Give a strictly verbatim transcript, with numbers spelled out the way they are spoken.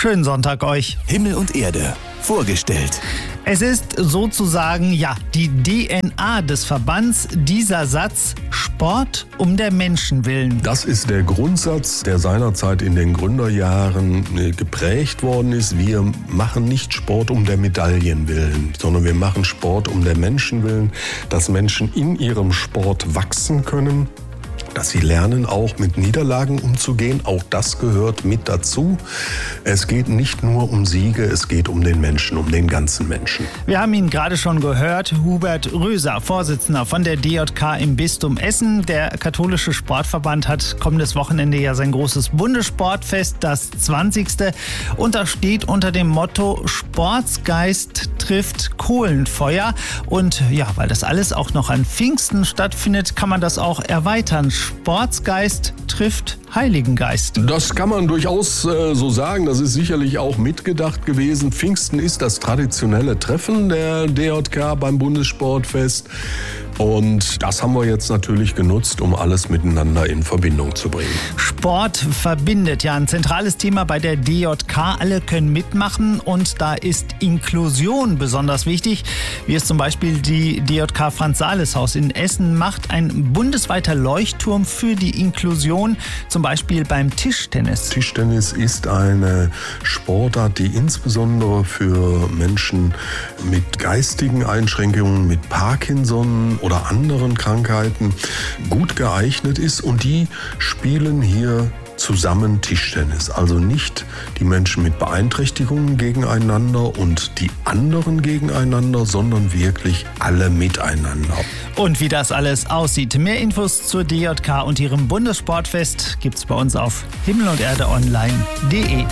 Schönen Sonntag euch. Himmel und Erde vorgestellt. Es ist sozusagen, ja, die D N A des Verbands, dieser Satz: Sport um der Menschen willen. Das ist der Grundsatz, der seinerzeit in den Gründerjahren geprägt worden ist. Wir machen nicht Sport um der Medaillen willen, sondern wir machen Sport um der Menschen willen, dass Menschen in ihrem Sport wachsen können, dass sie lernen, auch mit Niederlagen umzugehen. Auch das gehört mit dazu. Es geht nicht nur um Siege, es geht um den Menschen, um den ganzen Menschen. Wir haben ihn gerade schon gehört, Hubert Röser, Vorsitzender von der D J K im Bistum Essen. Der katholische Sportverband hat kommendes Wochenende ja sein großes Bundessportfest, das zwanzigste. Und das steht unter dem Motto: Sportsgeist trifft Kohlenfeuer. Und ja, weil das alles auch noch an Pfingsten stattfindet, kann man das auch erweitern. Sportsgeist trifft Heiligen Geist. Das kann man durchaus äh, so sagen. Das ist sicherlich auch mitgedacht gewesen. Pfingsten ist das traditionelle Treffen der D J K beim Bundessportfest. Und das haben wir jetzt natürlich genutzt, um alles miteinander in Verbindung zu bringen. Sport verbindet, ja, ein zentrales Thema bei der D J K. Alle können mitmachen und da ist Inklusion besonders wichtig, wie es zum Beispiel die D J K Franz-Sales-Haus in Essen macht. Ein bundesweiter Leuchtturm für die Inklusion, zum Beispiel beim Tischtennis. Tischtennis ist eine Sportart, die insbesondere für Menschen mit geistigen Einschränkungen, mit Parkinson oder anderen Krankheiten gut geeignet ist, und die spielen hier zusammen Tischtennis. Also nicht die Menschen mit Beeinträchtigungen gegeneinander und die anderen gegeneinander, sondern wirklich alle miteinander. Und wie das alles aussieht, mehr Infos zur D J K und ihrem Bundessportfest gibt's bei uns auf himmel und erde online punkt de.